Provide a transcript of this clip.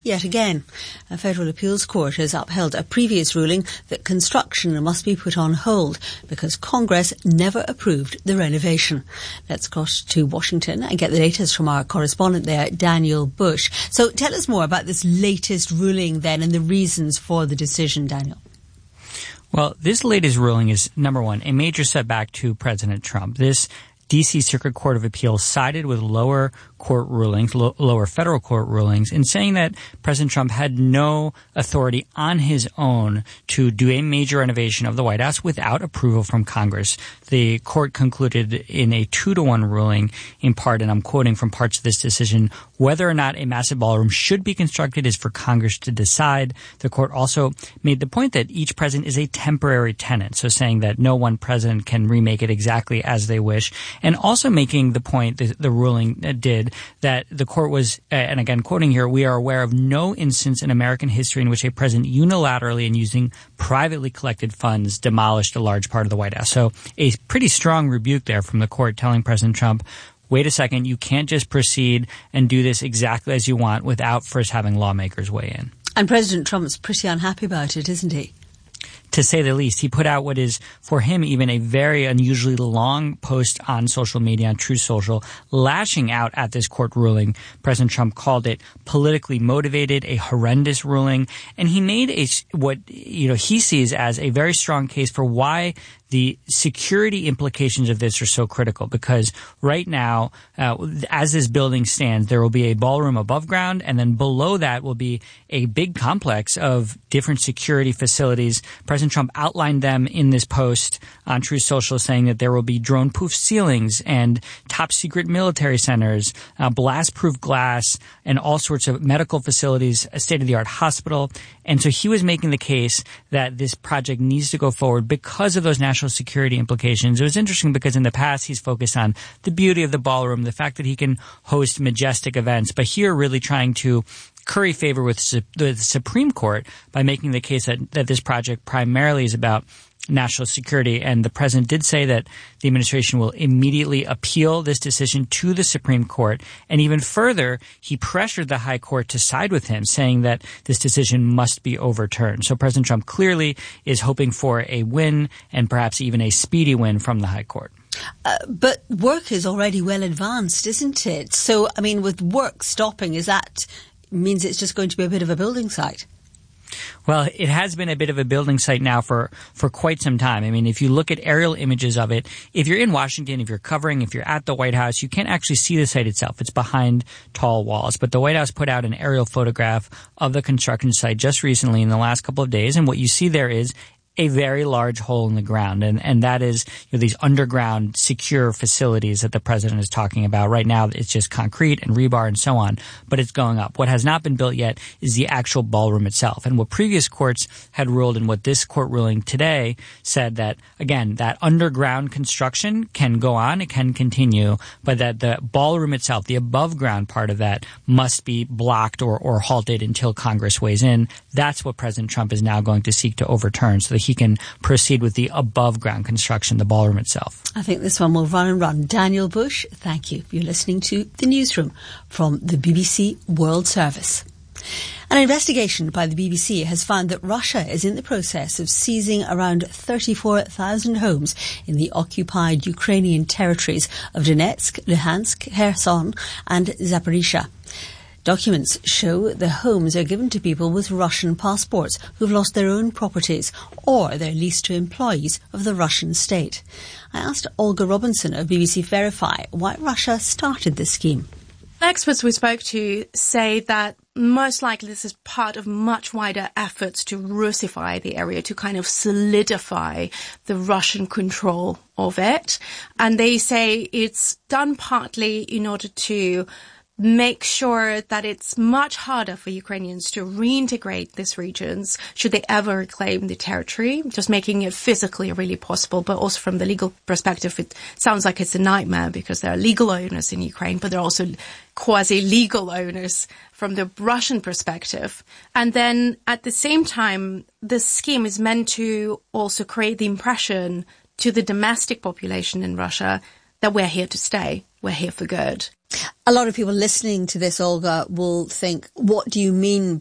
Yet again, a federal appeals court has upheld a previous ruling that construction must be put on hold because Congress never approved the renovation. Let's cross to Washington and get the latest from our correspondent there, Daniel Bush. So tell us more about this latest ruling then and the reasons for the decision, Daniel. Well, this latest ruling is, number one, a major setback to President Trump. This D.C. Circuit Court of Appeals sided with lower federal court rulings in saying that President Trump had no authority on his own to do a major renovation of the White House without approval from Congress. The court concluded in a 2-1 ruling, in part, and I'm quoting from parts of this decision, whether or not a massive ballroom should be constructed is for Congress to decide. The court also made the point that each president is a temporary tenant, so saying that no one president can remake it exactly as they wish, and also making the point, the ruling did, that the court was, and again quoting here, we are aware of no instance in American history in which a president unilaterally and using privately collected funds demolished a large part of the White House. So a pretty strong rebuke there from the court telling President Trump, wait a second, you can't just proceed and do this exactly as you want without first having lawmakers weigh in. And President Trump's pretty unhappy about it, isn't he? To say the least. He put out what is, for him, even a very unusually long post on social media, on Truth Social, lashing out at this court ruling. President Trump called it politically motivated, a horrendous ruling, and he made what he sees as a very strong case for why the security implications of this are so critical, because right now, as this building stands, there will be a ballroom above ground, and then below that will be a big complex of different security facilities. President Trump outlined them in this post on Truth Social, saying that there will be drone-proof ceilings and top-secret military centers, blast-proof glass, and all sorts of medical facilities, a state-of-the-art hospital. And so he was making the case that this project needs to go forward because of those national security implications. It was interesting because in the past he's focused on the beauty of the ballroom, the fact that he can host majestic events, but here really trying to curry favor with the Supreme Court by making the case that this project primarily is about national security. And the president did say that the administration will immediately appeal this decision to the Supreme Court. And even further, he pressured the high court to side with him, saying that this decision must be overturned. So President Trump clearly is hoping for a win and perhaps even a speedy win from the high court. But work is already well advanced, isn't it? So, I mean, with work stopping, means it's just going to be a bit of a building site? Well, it has been a bit of a building site now for quite some time. I mean, if you look at aerial images of it, if you're in Washington, if you're at the White House, you can't actually see the site itself. It's behind tall walls. But the White House put out an aerial photograph of the construction site just recently in the last couple of days. And what you see there is a very large hole in the ground. And that is these underground secure facilities that the president is talking about. Right now, it's just concrete and rebar and so on, but it's going up. What has not been built yet is the actual ballroom itself. And what previous courts had ruled and what this court ruling today said that, again, that underground construction can go on, it can continue, but that the ballroom itself, the above ground part of that, must be blocked or halted until Congress weighs in. That's what President Trump is now going to seek to overturn so that he can proceed with the above-ground construction, the ballroom itself. I think this one will run and run. Daniel Bush, thank you. You're listening to The Newsroom from the BBC World Service. An investigation by the BBC has found that Russia is in the process of seizing around 34,000 homes in the occupied Ukrainian territories of Donetsk, Luhansk, Kherson and Zaporizhzhia. Documents show the homes are given to people with Russian passports who've lost their own properties or they're leased to employees of the Russian state. I asked Olga Robinson of BBC Verify why Russia started this scheme. Experts we spoke to say that most likely this is part of much wider efforts to Russify the area, to kind of solidify the Russian control of it. And they say it's done partly in order to make sure that it's much harder for Ukrainians to reintegrate these regions should they ever reclaim the territory, just making it physically really possible. But also from the legal perspective, it sounds like it's a nightmare because there are legal owners in Ukraine, but there are also quasi-legal owners from the Russian perspective. And then at the same time, this scheme is meant to also create the impression to the domestic population in Russia that we're here to stay. We're here for good. A lot of people listening to this, Olga, will think, what do you mean